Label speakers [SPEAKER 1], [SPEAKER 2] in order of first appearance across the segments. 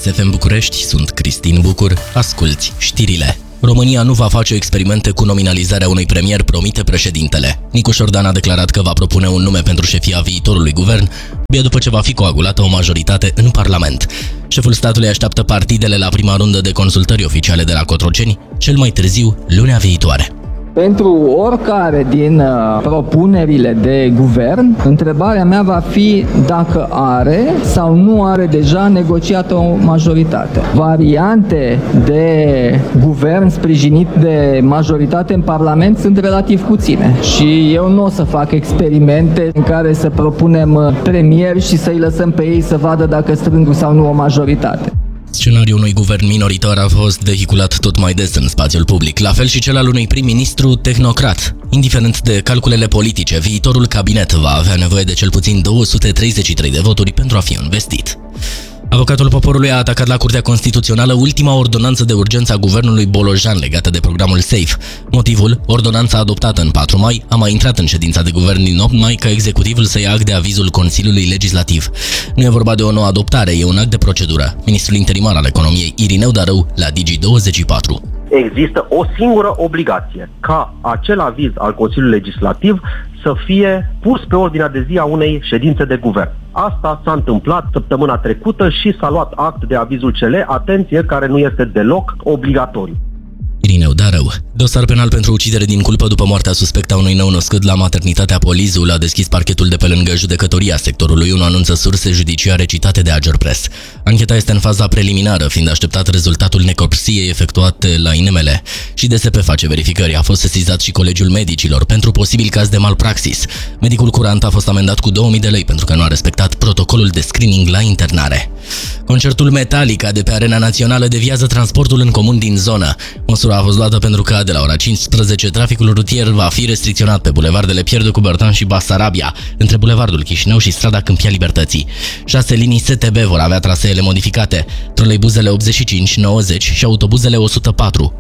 [SPEAKER 1] Kiss FM București, sunt Cristin Bucur, asculți știrile. România nu va face experimente cu nominalizarea unui premier, promite președintele. Nicu Șordan a declarat că va propune un nume pentru șefia viitorului guvern, abia după ce va fi coagulată o majoritate în Parlament. Șeful statului așteaptă partidele la prima rundă de consultări oficiale de la Cotroceni, cel mai târziu lunea viitoare.
[SPEAKER 2] Pentru oricare din propunerile de guvern, întrebarea mea va fi dacă are sau nu are deja negociată o majoritate. Variante de guvern sprijinit de majoritate în Parlament sunt relativ puține și eu nu o să fac experimente în care să propunem premieri și să-i lăsăm pe ei să vadă dacă strâng sau nu o majoritate.
[SPEAKER 1] Scenariul unui guvern minoritar a fost vehiculat tot mai des în spațiul public, la fel și cel al unui prim-ministru tehnocrat. Indiferent de calculele politice, viitorul cabinet va avea nevoie de cel puțin 233 de voturi pentru a fi investit. Avocatul poporului a atacat la Curtea Constituțională ultima ordonanță de urgență a guvernului Bolojan legată de programul SAFE. Motivul? Ordonanța adoptată în 4 mai a mai intrat în ședința de guvern din 8 mai ca executivul să ia act de avizul Consiliului Legislativ. Nu e vorba de o nouă adoptare, e un act de procedură. Ministrul interimar al economiei Irineu Darău la Digi24.
[SPEAKER 3] Există o singură obligație, ca acel aviz al Consiliului Legislativ să fie pus pe ordinea de zi a unei ședințe de guvern. Asta s-a întâmplat săptămâna trecută și s-a luat act de avizul CL, atenție, care nu este deloc obligatoriu.
[SPEAKER 1] Irineu Darău. Dosar penal pentru ucidere din culpă după moartea suspectă a unui nou-născut la maternitatea Polizu l-a deschis parchetul de pe lângă judecătoria sectorului 1, anunță surse judiciare citate de Agerpres. Ancheta este în faza preliminară, fiind așteptat rezultatul necropsiei efectuate la INML. Și DSP face verificări. A fost sesizat și Colegiul Medicilor pentru posibil caz de malpraxis. Medicul curant a fost amendat cu 2000 de lei pentru că nu a respectat protocolul de screening la internare. Concertul Metallica de pe Arena Națională deviază transportul în comun din zonă. Măsura a fost luată pentru că de la ora 15 traficul rutier va fi restricționat pe bulevardele Pierre de Coubertin și Basarabia, între bulevardul Chișinău și strada Câmpia Libertății. 6 linii STB vor avea traseele modificate, troleibuzele 85, 90 și autobuzele 104,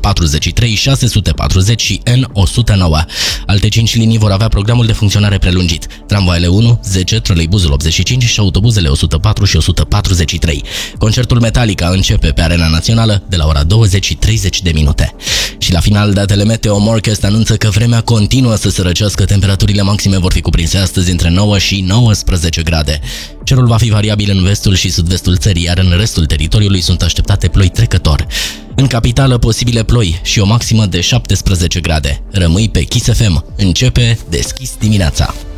[SPEAKER 1] 143, 640 și N109. Alte 5 linii vor avea programul de funcționare prelungit, tramvaiele 1, 10, troleibuzul 85 și autobuzele 104 și 143. Concertul Metallica începe pe Arena Națională de la ora 20:30 de minute. Și la final, datele Meteo Morcast anunță că vremea continuă să se răcească, temperaturile maxime vor fi cuprinse astăzi între 9 și 19 grade. Cerul va fi variabil în vestul și sud-vestul țării, iar în restul teritoriului sunt așteptate ploi trecător. În capitală, posibile ploi și o maximă de 17 grade. Rămâi pe Kiss FM. Începe Deschis dimineața.